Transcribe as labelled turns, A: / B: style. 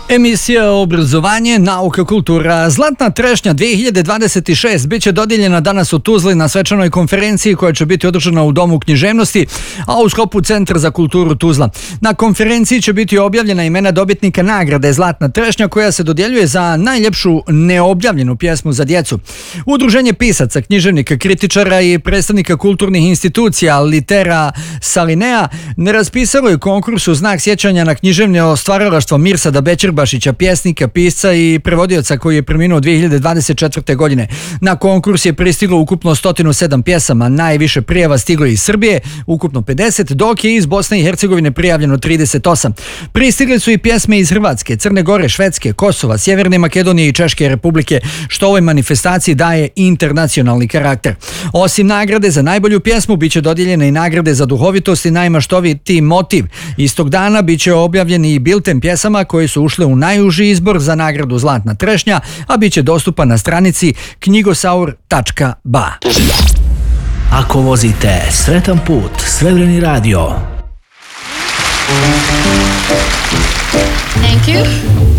A: Emisija Obrazovanje, nauka, kultura. Zlatna trešnja 2026 biće dodijeljena danas u Tuzli na svečanoj konferenciji koja će biti održana u Domu književnosti, a u sklopu Centra za kulturu Tuzla. Na konferenciji će biti objavljena imena dobitnika nagrade Zlatna trešnja koja se dodjeljuje za najljepšu neobjavljenu pjesmu za djecu. Udruženje pisaca, književnika, kritičara i predstavnika kulturnih institucija Litera Salinea ne raspisalo je konkurs u znak sjećanja na književno stvaralaštvo Mirsada Bećirbašića, pjesnika, pisca i prevodioca koji je preminuo 2024. godine. Na konkurs je pristiglo ukupno 107 pjesama, najviše prijava stiglo iz Srbije, ukupno 50, dok je iz Bosne i Hercegovine prijavljeno 38. Pristigli su i pjesme iz Hrvatske, Crne Gore, Švedske, Kosova, Sjeverne Makedonije i Češke Republike, što ovoj manifestaciji daje internacionalni karakter. Osim nagrade za najbolju pjesmu, biće dodijeljene i nagrade za duhovitost i najmaštovitiji motiv. Istog dana biće objavljeni i bilten pjesama koje su ušle u najuži izbor za nagradu Zlatna trešnja, a bit će dostupan na stranici knjigosaur.ba.
B: Ako vozite sretan put, Srebreni radio.
C: Thank you.